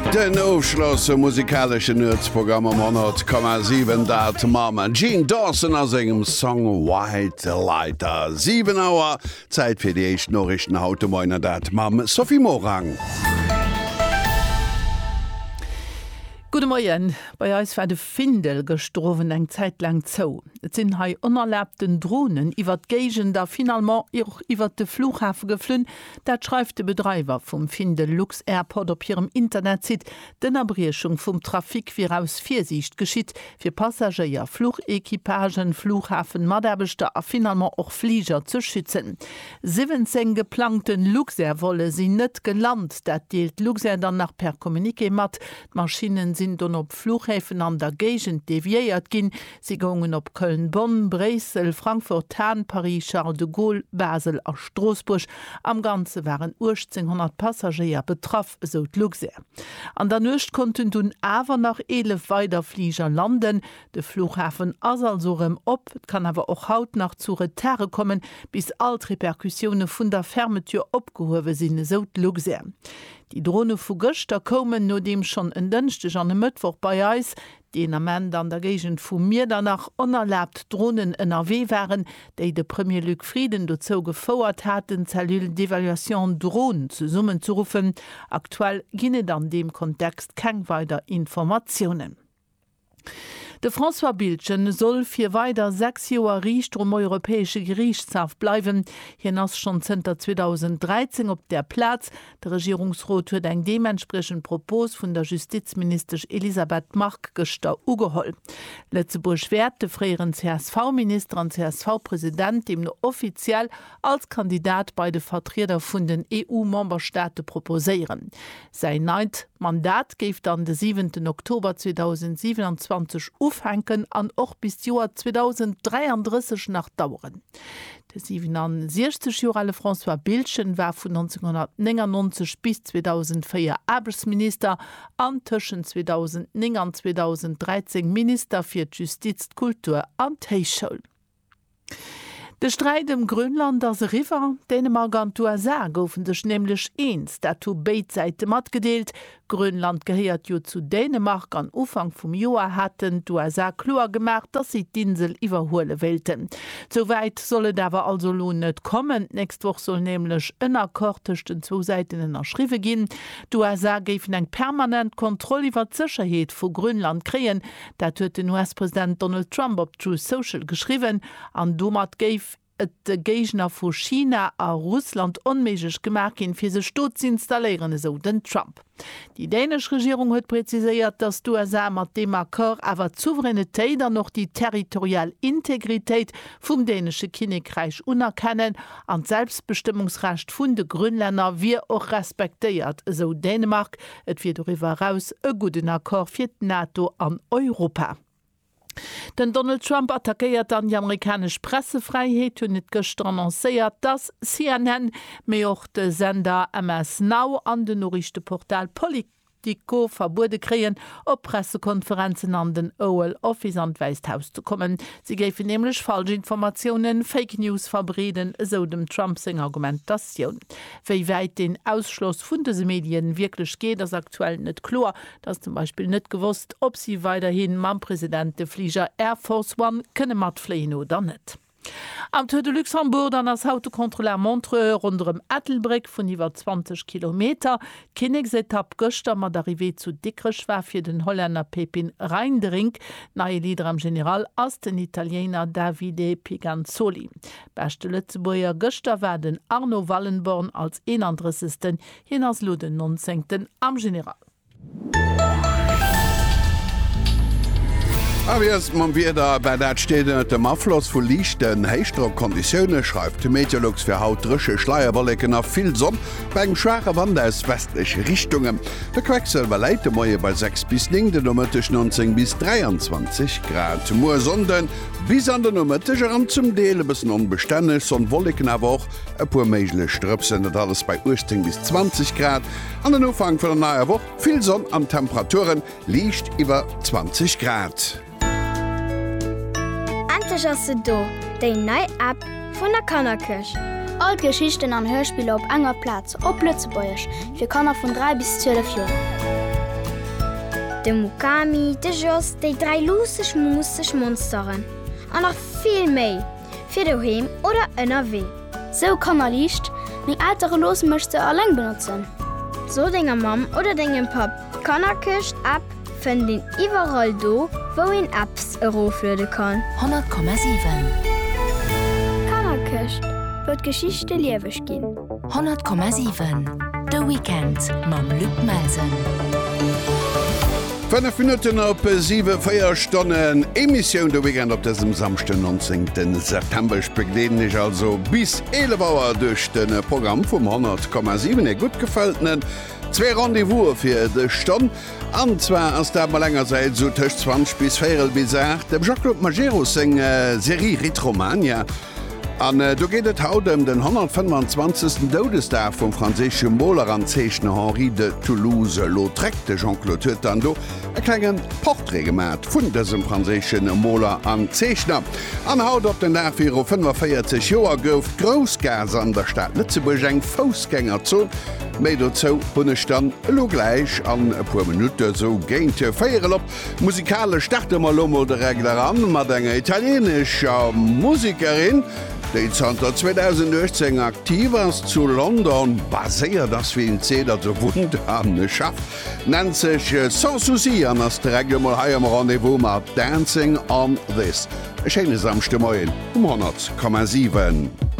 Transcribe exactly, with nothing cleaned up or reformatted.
Den Aufschloss musikalsche Nerdprogramm am hundert Komma sieben dat Mama Jean Dawson aus engem Song White Lighter. sieben Auer Zeit fir die echt Norrichten Automoiner dat Mam Sophie Morang. Gute Morgen. Bei uns war de Findel gestorven eng Zeit lang zo. Et sind hai unerlaubten Drohnen iwwer Gegen da finalement auch iwwer de Flughafen geflünn, dat schreibt de Betreiber vom Findel Lux Airport op ihrem Internet den Erbriechung vom Trafik wie aus Viersicht geschieht, fir Passagier, Flugequipagen, Flughafen, Maderbeter a finalement auch Flieger zu schützen. siebzehn geplanten Luxair wolle sie net gelandet, dat deelt Luxair dann nach per Kommuniké mat. Maschinen sind dann op Flughäfen an der Gegend deviiert gin, sie gingen op Köln, Bonn, Bresel, Frankfurt, Hahn, Paris, Charles de Gaulle, Basel a Straßburg. Am Ganze waren achtzehnhundert Passagier betroffen, so Luxair. An der Nacht konnten nun aber nach elf weiter Flieger landen. Der Flughafen ist also op, kann aber auch haut nach zu Retarde kommen, bis all Reperkussionen von der Fermetür abgehoben sind, so Luxair. Die Drohne vu Göster kommen no dem schon en dënchte an dem Mittwoch bei Eis, den am Ende an der Gegend vu mir danach unerlaubt Drohnen N R W waren, déi de Premier Luc Frieden dozo gefauert hatten, Zellul d'Evaluation Drohnen zu summen zu rufen. Aktuell ginnet an dem Kontext keng weiter Informationen. De François Bilchen soll fir weiter sechs Joer Riicht um europäesche Gerichtshaft bleiwen. Hien ass schon Zter zweitausenddreizehn op der Platz. Der Regierungsrat huet eng dementsprechend Propos vun der Justizminister Elisabeth Mark gester ugeholl. Lettzeburg wert de freieren C S V-Minister an C S V-Präsident dem no offiziell als Kandidat bei de Vertreter vun den E U-Memberstaate proposéieren. Sei Neid Mandat geft an den siebenten Oktober zweitausendsiebenundzwanzig aufhängen an auch bis Jahr zweitausenddreiunddreißig nach dauern. Der siebenundsechzig Jahre François Bilchen war von neunzehnhundertneunundneunzig bis zweitausendvier Arbeitsminister, an zwischen zweitausendneun und zweitausenddreizehn Minister für Justiz, Kultur und Hochschule. De Streit im Grönland as River, Dänemark und U S A goufen sech nämlich eins, dat to beid Seite mat gedeelt. Grönland gehört jo zu Dänemark an Ufang vom Joar hatten U S A klar gemacht, dass sie d'Insel iwwerhole wollten. Soweit solle dawer also lohn net kommen. Nächst Woche soll nämlich ein Akkord zwischen den zwei Seiten erschrieben gehen. U S A geben eng permanent Kontrolle über die Sicherheit von Grönland kreen. Dat huet den U S-Präsident Donald Trump op True Social geschrieben. An domat gave et de Gegner vu China a Russland onmeigg gemerk hin fir se Sto zu installieren, so den Trump. Die dänische Regierung hat präzisiert, dass die U S A mit dem Akkord aber die Souveränität und noch die territoriale Integrität vom dänischen Königreich anerkennen und Selbstbestimmungsrecht von den Grönländern wie auch respektiert. So Dänemark, es wird darüber raus ein guter Akkord für die NATO und Europa. Den Donald Trump attackiert an die amerikanische Pressefreiheit und nicht gestern annonciert, dass C N N, mehr auch der Sender M S Now an den Nachrichtenportal Politico verboten kriegen, auf Pressekonferenzen an den Oval Office an Weiße Haus zu kommen. Sie geben nämlich falsche Informationen, Fake News verbreiten, so dem Trumps Argumentation. Wie weit den Ausschluss von diesen Medien wirklich geht, ist aktuell nicht klar. Das ist zum Beispiel nicht gewusst, ob sie weiterhin mit dem Präsident der Flieger Air Force One können mitfliegen oder nicht. Am Tour de Luxembourg an als Autokontrolleur Montreux rund um Ettelbruck von über zwanzig Kilometer. Königsetappe gestern mit Arrivée zu Dickrich war für den Holländer Pepin Reindrink. Neue Lieder am General aus den Italiener Davide Piganzoli. Beste Lützeburger gestern war den Arno Wallenborn als einunddreißigsten hinaus den neunzehnten am General. Awies man wieder bei dat stede dem Affloss vu lichten Heichstrockkonditionne schreibt de Meteorlux fir hautdrische Schleierwollecken nach viel Sonn beim schwache Wand aus westliche Richtungen. Der Quecksel war leite Moie bei sechs bis neun, den Nummertisch neunzehn bis dreiundzwanzig Grad. Mo sonden bis an den Nummertisch an zum Deele bis unbeständig, son Wollecken aber auch e pur meigle Ströpsen, das alles bei achtzehn bis zwanzig Grad. An den Anfang von der neue Woche viel Sonn an Temperaturen liegt über zwanzig Grad. Endlich do, die neue App von der Kannerkirch. All Geschichten an Hörspiele auf enger Platz, auf Lützebäuerisch, für Kanner von drei bis zwölf Jahren. de Mukami, de Joss, de drei lusech musech Monsteren. An noch viel méi, fir doheem oder ënner weh. So kann er liicht, még ältere Los möchte allein benutzen. So dinger Mam oder degem Pap kann er köcht ab vun den iwwerall do, wo en Apps eroflöde kann. hundert Komma sieben Kann er köcht, wird Geschichte liewech gin. hundert Komma sieben The Weekend mam Luc Melsen. fünf Minuten op sieben Feierstunden Emission der Weekend op dem Samstag neunzehnten September begleden ich also bis elf Uhr durch den Programm vom hundert Komma sieben gut gefällten zwei Rendezvous für de Stunde an zwar aus der mal länger Zeit so zwischen zwanzig bis vierzig bis acht dem Jacques Magero sing äh, Serie Retromania. An äh, du gehtt haut dem den hundertfünfundzwanzigsten Todestag vom französischen Maler an Zeichner Henri de Toulouse-Lautrec de Jean-Claude huet an do e klegen Porträt gemacht vun diesem französischen Maler an Zeichner. An haut op den Tag fünfundvierzig Joer gouf Großgas an der Stadt Lützeburg eng Fußgängerzone. Mei dozo hunnech dann lo gleich an e puer Minute so géint féieren op. Musikale starte mal lomo de Regler an, mat enger italienescher Musikerin, déi Zter zweitausendachtzehn aktiv ass zu London baséiert ass wie en Zee dat ze wund an Schaff. Nennt sech Sans Souci an ass de Regler mal haier Rendezvous mat Dancing on This. E chéne samste Moien um hundert Komma sieben.